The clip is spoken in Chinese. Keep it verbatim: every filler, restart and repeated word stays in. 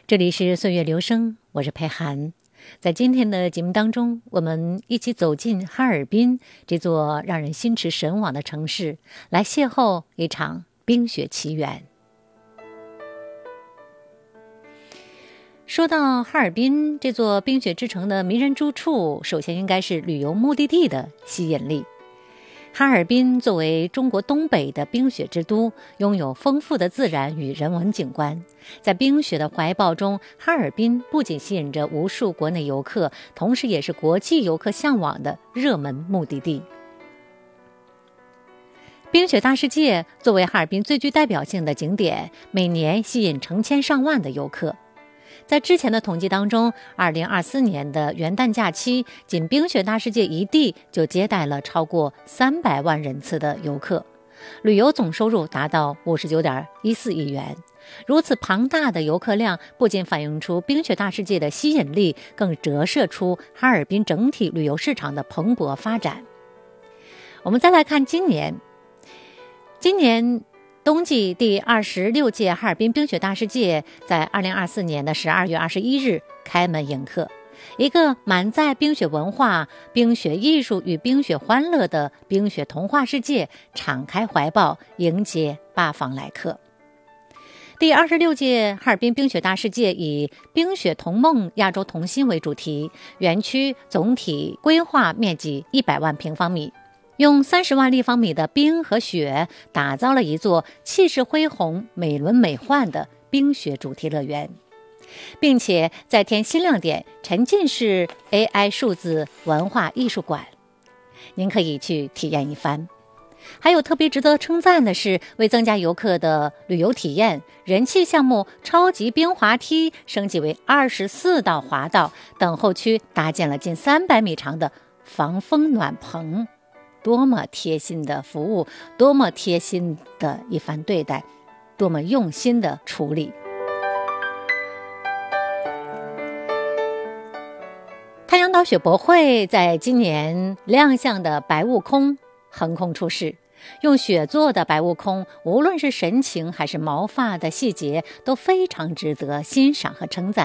这里是岁月流声，我是佩涵。在今天的节目当中，我们一起走进哈尔滨这座让人心驰神往的城市，来邂逅一场冰雪奇缘。说到哈尔滨这座冰雪之城的迷人之处，首先应该是旅游目的地的吸引力。哈尔滨作为中国东北的冰雪之都，拥有丰富的自然与人文景观。在冰雪的怀抱中，哈尔滨不仅吸引着无数国内游客，同时也是国际游客向往的热门目的地。冰雪大世界作为哈尔滨最具代表性的景点，每年吸引成千上万的游客。在之前的统计当中，二零二四年的元旦假期，仅冰雪大世界一地就接待了超过三百万人次的游客，旅游总收入达到五十九点一四亿元。如此庞大的游客量，不仅反映出冰雪大世界的吸引力，更折射出哈尔滨整体旅游市场的蓬勃发展。我们再来看今年，今年冬季第二十六届哈尔滨冰雪大世界在二零二四年的十二月二十一日开门迎客，一个满载冰雪文化、冰雪艺术与冰雪欢乐的冰雪童话世界敞开怀抱，迎接八方来客。第二十六届哈尔滨冰雪大世界以冰雪童梦亚洲童心为主题，园区总体规划面积一百万平方米，用三十万立方米的冰和雪打造了一座气势恢宏、美轮美奂的冰雪主题乐园，并且再添新亮点，沉浸式 A I 数字文化艺术馆，您可以去体验一番。还有特别值得称赞的是，为增加游客的旅游体验，人气项目超级冰滑梯升级为二十四道滑道，等候区搭建了近三百米长的防风暖棚。多么贴心的服务，多么贴心的一番对待，多么用心的处理。太阳岛雪博会在今年亮相的白悟空横空出世，用雪做的白悟空，无论是神情还是毛发的细节，都非常值得欣赏和称赞。